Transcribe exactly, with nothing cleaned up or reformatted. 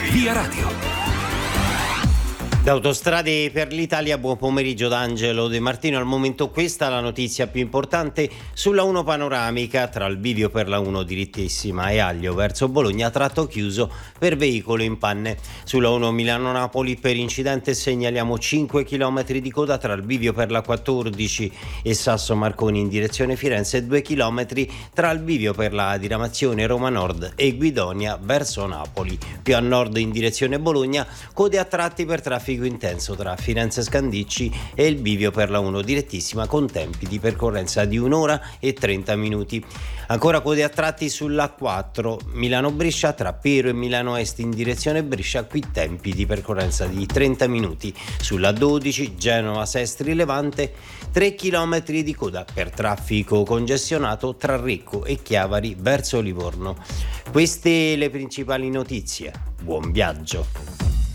Via Radio. Da Autostrade per l'Italia, buon pomeriggio da Angelo De Martino. Al momento questa è la notizia più importante sulla uno panoramica tra il bivio per la uno direttissima e Aglio verso Bologna, tratto chiuso per veicolo in panne. Sulla uno Milano-Napoli per incidente segnaliamo cinque chilometri di coda tra il bivio per la quattordici e Sasso Marconi in direzione Firenze e due chilometri tra il bivio per la diramazione Roma Nord e Guidonia verso Napoli. Più a nord in direzione Bologna, code a tratti per traffico intenso tra Firenze Scandicci e il bivio per la uno direttissima con tempi di percorrenza di un'ora e trenta minuti. Ancora code a tratti sull'A quattro Milano-Brescia tra Pero e Milano Est in direzione Brescia, qui tempi di percorrenza di trenta minuti. Sulla dodici Genova-Sestri Levante tre chilometri di coda per traffico congestionato tra Recco e Chiavari verso Livorno. Queste le principali notizie. Buon viaggio.